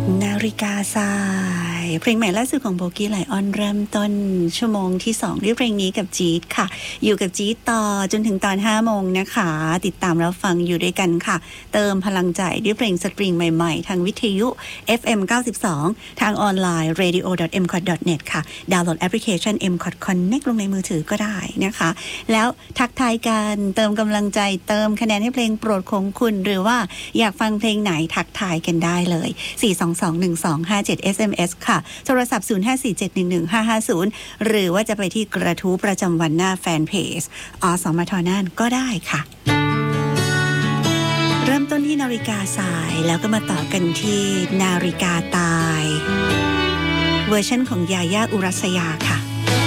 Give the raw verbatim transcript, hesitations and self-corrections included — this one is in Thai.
นาฬิกาทรายเพลงใหม่ล่าสุดของโบกี้ไลออนเริ่มต้นชั่วโมงที่สองด้วยเพลงนี้กับจี๊ดค่ะอยู่กับจี๊ดต่อจนถึงตอนห้าโมงนะคะติดตามรับฟังอยู่ด้วยกันค่ะเติมพลังใจด้วยเพลงสตริงใหม่ๆทางวิทยุ เอฟ เอ็ม เก้าสิบสอง ทางออนไลน์ เรดิโอ ดอท เอ็ม คอท ดอท เน็ต ค่ะดาวน์โหลดแอปพลิเคชัน เอ็ม คอท Connect ลงในมือถือก็ได้นะคะแล้วทักทายกันเติมกำลังใจเติมคะแนนให้เพลงโปรดของคุณหรือว่าอยากฟังเพลงไหนทักทายกันได้เลยสี่ สอง สอง หนึ่ง สอง ห้า เจ็ด เอส เอ็ม เอส ค่ะโทรศัพท์ศูนย์ ห้า สี่ เจ็ด หนึ่ง หนึ่ง ห้า ห้า ศูนย์หรือว่าจะไปที่กระทู้ประจำวันหน้าแฟนเพจอสมทน่านก็ได้ค่ะเริ่มต้นที่นาฬิกาทรายแล้วก็มาต่อกันที่นาฬิกาตายเวอร์ชันของยาย่าอุรัสยาค่ะ